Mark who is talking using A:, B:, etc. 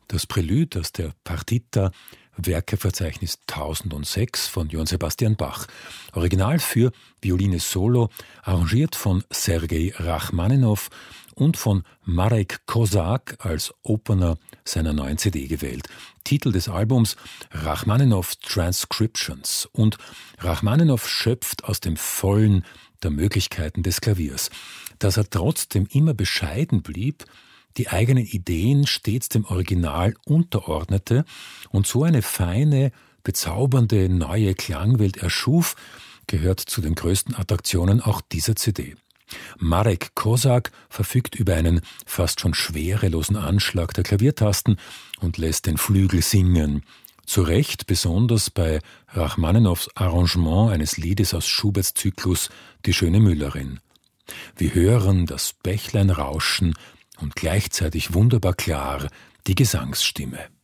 A: Das Prälude aus der Partita, Werkeverzeichnis 1006 von Johann Sebastian Bach. Original für Violine Solo, arrangiert von Sergei Rachmaninow und von Marek Kozak als Opener seiner neuen CD gewählt. Titel des Albums Rachmaninow Transcriptions. Und Rachmaninow schöpft aus dem Vollen der Möglichkeiten des Klaviers. Dass er trotzdem immer bescheiden blieb, die eigenen Ideen stets dem Original unterordnete und so eine feine, bezaubernde neue Klangwelt erschuf, gehört zu den größten Attraktionen auch dieser CD. Marek Kozak verfügt über einen fast schon schwerelosen Anschlag der Klaviertasten und lässt den Flügel singen. Zu Recht besonders bei Rachmaninows Arrangement eines Liedes aus Schuberts Zyklus Die schöne Müllerin. Wir hören das Bächlein rauschen und gleichzeitig wunderbar klar die Gesangsstimme.